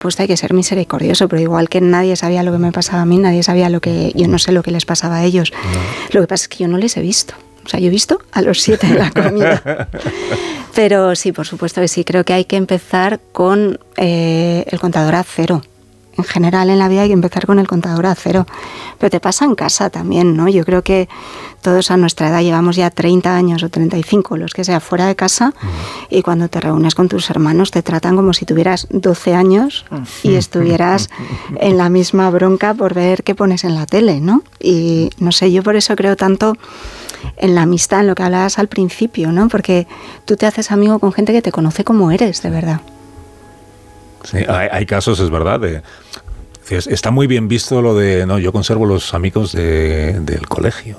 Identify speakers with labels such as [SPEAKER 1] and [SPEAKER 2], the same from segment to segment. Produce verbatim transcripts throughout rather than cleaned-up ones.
[SPEAKER 1] pues hay que ser misericordioso, pero igual que nadie sabía lo que me pasaba a mí, nadie sabía lo que, yo no sé lo que les pasaba a ellos. No. Lo que pasa es que yo no les he visto. O sea, yo he visto a los siete en la comida. Pero sí, por supuesto que sí, creo que hay que empezar con eh, el contador a cero. En general en la vida hay que empezar con el contador a cero. Pero te pasa en casa también, ¿no? Yo creo que todos a nuestra edad llevamos ya treinta años o treinta y cinco, los que sea, fuera de casa, uh-huh. y cuando te reúnes con tus hermanos te tratan como si tuvieras doce años y estuvieras en la misma bronca por ver qué pones en la tele, ¿no? Y no sé, yo por eso creo tanto en la amistad, en lo que hablabas al principio, ¿no? Porque tú te haces amigo con gente que te conoce como eres, de verdad.
[SPEAKER 2] Sí, hay, hay casos, es verdad, de, está muy bien visto lo de, no, yo conservo los amigos de, del colegio.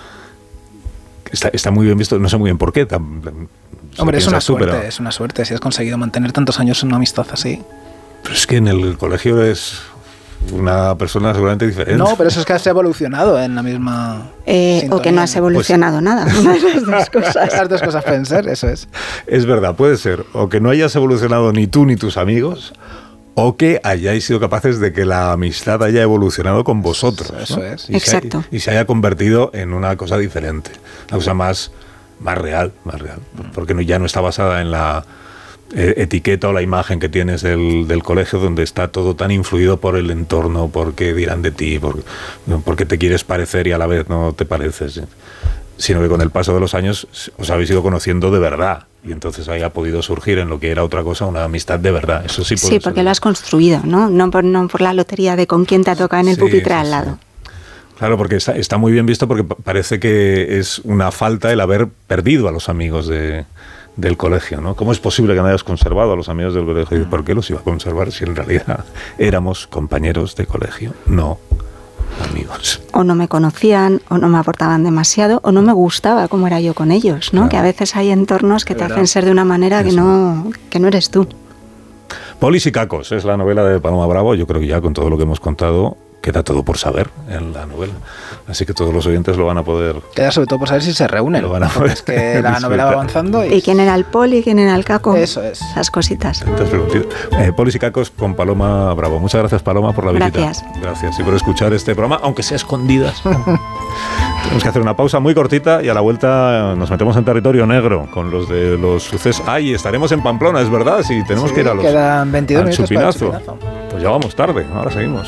[SPEAKER 2] Está, está muy bien visto, no sé muy bien por qué. Tan,
[SPEAKER 3] Hombre, es una suerte, pero, es una suerte si has conseguido mantener tantos años en una amistad así.
[SPEAKER 2] Pero es que en el colegio es una persona seguramente diferente.
[SPEAKER 3] No, pero eso es que has evolucionado en la misma...
[SPEAKER 1] Eh, o que no has evolucionado pues, nada. Una de las dos cosas.
[SPEAKER 3] Las dos cosas pueden ser, eso es.
[SPEAKER 2] Es verdad, puede ser. O que no hayas evolucionado ni tú ni tus amigos, o que hayáis sido capaces de que la amistad haya evolucionado con vosotros.
[SPEAKER 3] Eso,
[SPEAKER 2] ¿no?
[SPEAKER 3] es.
[SPEAKER 2] Y
[SPEAKER 1] Exacto.
[SPEAKER 2] Se, y se haya convertido en una cosa diferente. Una cosa más, más real, más real. Porque no, ya no está basada en la etiqueta o la imagen que tienes del, del colegio, donde está todo tan influido por el entorno, por qué dirán de ti, por, porque te quieres parecer y a la vez no te pareces, sino que con el paso de los años os habéis ido conociendo de verdad y entonces ahí ha podido surgir en lo que era otra cosa una amistad de verdad. Eso sí,
[SPEAKER 1] sí, porque ser. Lo has construido, ¿no? No por, no por la lotería de con quién te ha tocado en el sí, pupitre sí, al lado. Sí.
[SPEAKER 2] Claro, porque está, está muy bien visto, porque parece que es una falta el haber perdido a los amigos de... del colegio, ¿no? ¿Cómo es posible que no hayas conservado a los amigos del colegio? ¿Y por qué los iba a conservar si en realidad éramos compañeros de colegio? No, amigos.
[SPEAKER 1] O no me conocían, o no me aportaban demasiado, o no me gustaba cómo era yo con ellos, ¿no? Claro. Que a veces hay entornos que te hacen ser de una manera que no, que no eres tú.
[SPEAKER 2] Polis y cacos es la novela de Paloma Bravo. Yo creo que ya con todo lo que hemos contado queda todo por saber en la novela. Así que todos los oyentes lo van a poder...
[SPEAKER 3] Queda sobre todo por saber si se reúnen.
[SPEAKER 2] Lo van a poder
[SPEAKER 3] es que la novela va avanzando. Y...
[SPEAKER 1] ¿Y quién era el poli y quién era el caco?
[SPEAKER 3] Eso es.
[SPEAKER 1] Las cositas.
[SPEAKER 2] Eh, Polis y cacos con Paloma Bravo. Muchas gracias, Paloma, por la visita.
[SPEAKER 1] Gracias.
[SPEAKER 2] Gracias. Y por escuchar este programa, aunque sea escondidas. Tenemos que hacer una pausa muy cortita y a la vuelta nos metemos en territorio negro con los de los sucesos. Ay, estaremos en Pamplona, es verdad. Si tenemos
[SPEAKER 3] sí,
[SPEAKER 2] que ir a los...
[SPEAKER 3] quedan veintidós minutos
[SPEAKER 2] chupinazo.
[SPEAKER 3] para el chupinazo.
[SPEAKER 2] Pues ya vamos tarde. Ahora seguimos.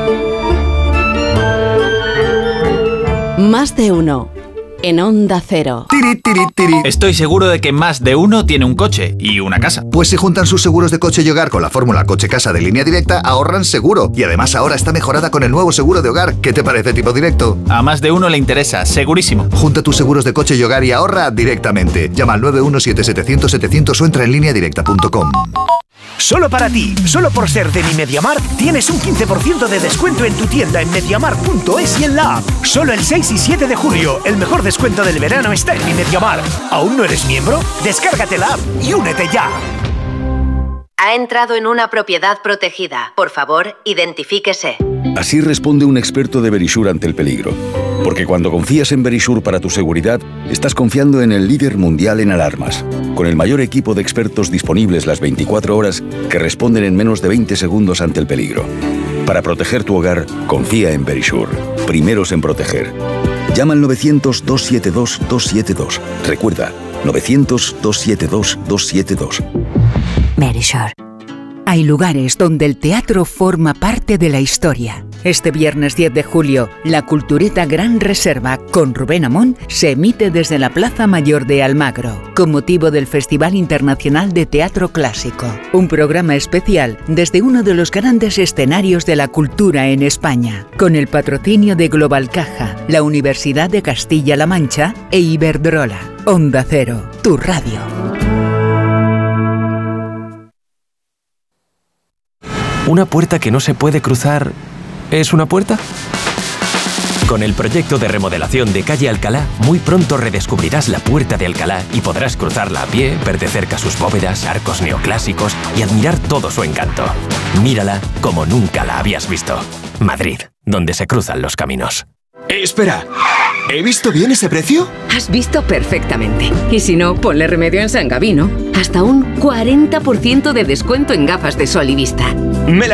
[SPEAKER 4] Más de uno en Onda Cero.
[SPEAKER 5] Tiri, tiri, tiri.
[SPEAKER 6] Estoy seguro de que más de uno tiene un coche y una casa.
[SPEAKER 5] Pues si juntan sus seguros de coche y hogar con la fórmula coche-casa de Línea Directa, ahorran seguro. Y además ahora está mejorada con el nuevo seguro de hogar. ¿Qué te parece, Tipo Directo?
[SPEAKER 6] A más de uno le interesa, segurísimo.
[SPEAKER 5] Junta tus seguros de coche y hogar y ahorra directamente. Llama al nueve uno siete siete cero cero setecientos o entra en línea directa punto com.
[SPEAKER 7] Solo para ti, solo por ser de Mi MediaMarkt, tienes un quince por ciento de descuento en tu tienda en MediaMarkt punto es y en la app. Solo el seis y siete de julio, el mejor descuento del verano está en Mi MediaMarkt. ¿Aún no eres miembro? Descárgate la app y únete ya.
[SPEAKER 8] Ha entrado en una propiedad protegida. Por favor, identifíquese.
[SPEAKER 9] Así responde un experto de Verisure ante el peligro. Porque cuando confías en Verisure para tu seguridad, estás confiando en el líder mundial en alarmas, con el mayor equipo de expertos disponibles las veinticuatro horas que responden en menos de veinte segundos ante el peligro. Para proteger tu hogar, confía en Verisure. Primeros en proteger. Llama al novecientos, dos siete dos, dos siete dos. Recuerda, novecientos, dos siete dos, dos siete dos.
[SPEAKER 10] Verisure. Hay lugares donde el teatro forma parte de la historia. Este viernes diez de julio, la Cultureta Gran Reserva con Rubén Amón se emite desde la Plaza Mayor de Almagro, con motivo del Festival Internacional de Teatro Clásico. Un programa especial desde uno de los grandes escenarios de la cultura en España, con el patrocinio de Global Caja, la Universidad de Castilla-La Mancha e Iberdrola. Onda Cero, tu radio.
[SPEAKER 11] ¿Una puerta que no se puede cruzar es una puerta? Con el proyecto de remodelación de Calle Alcalá, muy pronto redescubrirás la Puerta de Alcalá y podrás cruzarla a pie, ver de cerca sus bóvedas, arcos neoclásicos y admirar todo su encanto. Mírala como nunca la habías visto. Madrid, donde se cruzan los caminos.
[SPEAKER 12] ¡Espera! ¿He visto bien ese precio?
[SPEAKER 13] Has visto perfectamente. Y si no, ponle remedio en San Gabino. Hasta un cuarenta por ciento de descuento en gafas de sol y vista.
[SPEAKER 12] Me la